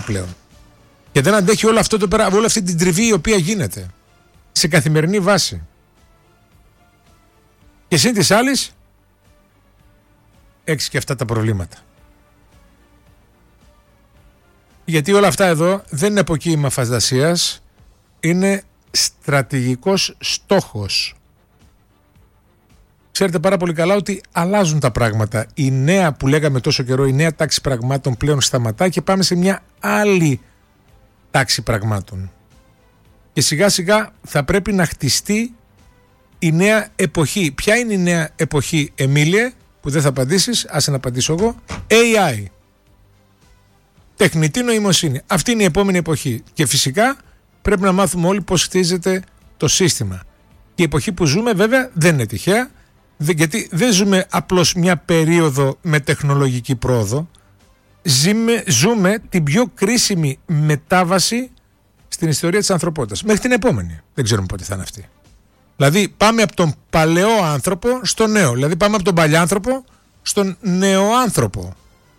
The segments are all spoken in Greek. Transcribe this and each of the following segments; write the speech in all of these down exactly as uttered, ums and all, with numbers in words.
πλέον. Και δεν αντέχει όλο αυτό το πέρα, όλη αυτή την τριβή η οποία γίνεται σε καθημερινή βάση. Και συν της άλλης έχεις και αυτά τα προβλήματα. Γιατί όλα αυτά εδώ δεν είναι αποκοίημα φαντασίας, είναι στρατηγικός στόχος. Ξέρετε πάρα πολύ καλά ότι αλλάζουν τα πράγματα. Η νέα που λέγαμε τόσο καιρό, η νέα τάξη πραγμάτων πλέον σταματά και πάμε σε μια άλλη τάξη πραγμάτων. Και σιγά σιγά θα πρέπει να χτιστεί η νέα εποχή. Ποια είναι η νέα εποχή, Εμίλιε, που δεν θα απαντήσεις, άσε να απαντήσω εγώ. έι άι. Τεχνητή νοημοσύνη. Αυτή είναι η επόμενη εποχή. Και φυσικά πρέπει να μάθουμε όλοι πώς χτίζεται το σύστημα. Και η εποχή που ζούμε βέβαια δεν είναι τυχαία, γιατί δεν ζούμε απλώς μια περίοδο με τεχνολογική πρόοδο. Ζούμε, ζούμε την πιο κρίσιμη μετάβαση στην ιστορία της ανθρωπότητας. Μέχρι την επόμενη. Δεν ξέρουμε πότε θα είναι αυτή. Δηλαδή πάμε από τον παλαιό άνθρωπο στο νέο. Δηλαδή πάμε από τον παλιάνθρωπο στον νεοάνθρωπο.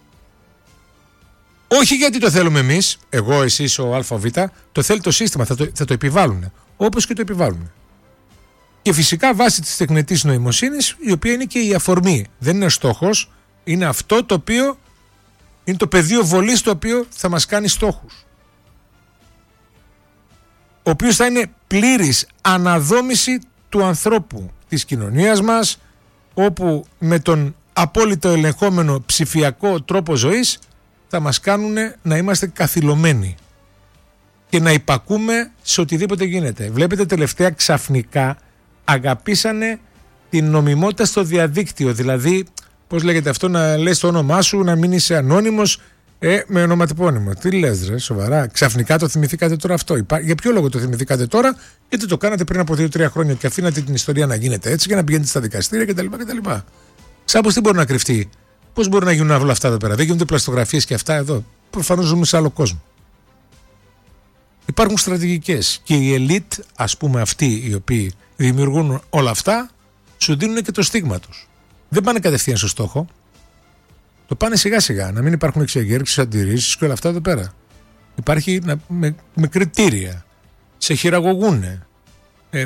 Όχι γιατί το θέλουμε εμείς, εγώ, εσείς, ο ΑΒ, το θέλει το σύστημα, θα το, θα το επιβάλλουν. Όπως και το επιβάλλουν. Και φυσικά βάσει της τεχνητής νοημοσύνης, η οποία είναι και η αφορμή. Δεν είναι στόχος, είναι αυτό το οποίο είναι το πεδίο βολής το οποίο θα μας κάνει στόχους. Ο οποίος θα είναι πλήρης αναδόμηση του ανθρώπου, της κοινωνίας μας, όπου με τον απόλυτο ελεγχόμενο ψηφιακό τρόπο ζωής θα μας κάνουν να είμαστε καθυλωμένοι και να υπακούμε σε οτιδήποτε γίνεται. Βλέπετε τελευταία ξαφνικά αγαπήσανε την νομιμότητα στο διαδίκτυο, δηλαδή πώς λέγεται αυτό, να λες το όνομά σου, να μην είσαι ανώνυμος ε, με ονοματεπώνυμο. Τι λες ρε, σοβαρά, ξαφνικά το θυμηθήκατε τώρα αυτό? Υπά... Για ποιο λόγο το θυμηθήκατε τώρα? Γιατί το κάνατε πριν από δύο τρία χρόνια και αφήνατε την ιστορία να γίνεται έτσι και να πηγαίνετε στα δικαστήρια κτλ. κτλ. Σάπως τι μπορεί να κρυφτεί? Πώς μπορεί να γίνουν όλα αυτά εδώ πέρα? Δεν γίνονται πλαστογραφίες και αυτά εδώ? Προφανώς ζούμε σε άλλο κόσμο. Υπάρχουν στρατηγικές και οι ελίτ, ας πούμε αυτοί οι οποίοι δημιουργούν όλα αυτά, σου δίνουν και το στίγμα τους. Δεν πάνε κατευθείαν στο στόχο. Το πάνε σιγά σιγά, να μην υπάρχουν εξεγέρξεις, αντιρρήσεις και όλα αυτά εδώ πέρα. Υπάρχει με, με κριτήρια. Σε χειραγωγούνε.